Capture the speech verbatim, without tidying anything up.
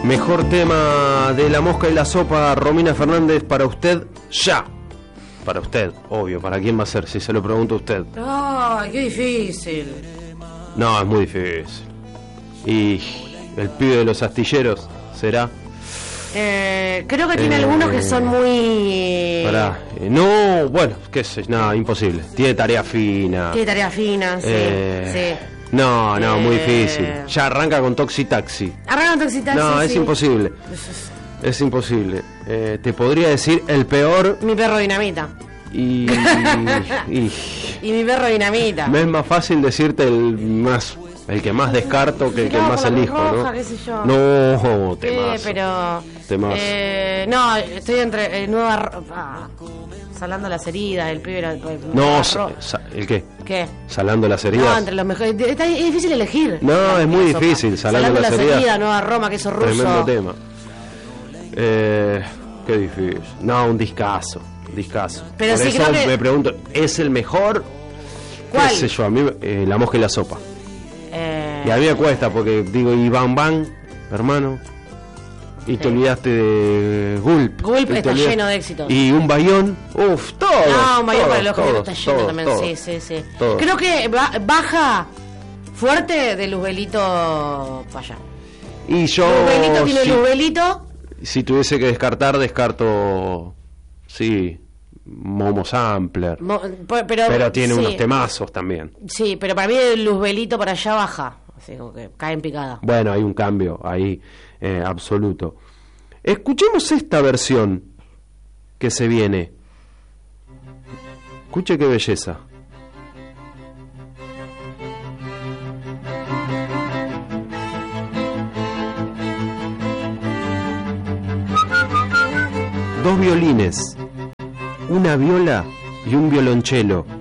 Mejor tema de La Mosca y la Sopa, Romina Fernández, para usted ya. Para usted, obvio, ¿para quién va a ser? Si se lo pregunto a usted. Ay, qué difícil. No, es muy difícil. Y el pibe de los astilleros, ¿será? Eh, creo que tiene Eh, algunos que son muy... Pará, eh, no, bueno, qué sé, nada, imposible. Tiene tarea fina. Tiene tarea fina, sí, Eh, sí. No, no, Eh, muy difícil. Ya arranca con Toxi Taxi. Arranca con Toxi Taxi, No, es sí. imposible. Es imposible. Eh, te podría decir el peor Mi perro dinamita. y, y Y mi perro dinamita. me es más fácil decirte el más, el que más descarto que el que Claro, más por la elijo, Cruz Roja, ¿no? qué sé yo. No, Eh, temazo. pero... Temazo. Eh, no, estoy entre... Eh, nueva... ro- ah, salando las heridas, el pibe era... el- No, nueva sa- ro- sa- ¿el qué? ¿Qué? ¿Salando las heridas? No, entre los mejores... Está, es difícil elegir. No, La- es muy la sopa. difícil, salando las heridas. Nueva Roma, queso ruso. Tremendo tema. Eh, qué difícil. No, un discazo. Discaso. Pero Por sí, eso creo que- me pregunto, ¿es el mejor? ¿Cuál? ¿Qué sé yo? A mí, eh, La Mosca y la Sopa. Eh, Y a mí me cuesta porque digo, y Bang Bang, hermano. Y te Sí. olvidaste de Gulp. Gulp Y te está olvidaste- lleno de éxitos. Y un Bayón, uff, todo. No, mayor para el ojo todo, está lleno todo, también. todo. Sí, sí, sí. Todo. Creo que ba- baja fuerte de Luzbelito para allá. Y yo, Luzbelito tiene si, Luzbelito. si tuviese que descartar, descarto, sí, Momo Sampler. mo- po- Pero, Pero tiene sí, unos temazos también. Sí, pero para mí el Luzbelito para allá baja. Así como que cae en picada. Bueno, hay un cambio ahí eh, absoluto. Escuchemos esta versión que se viene. Escuche qué belleza. Dos violines, una viola y un violonchelo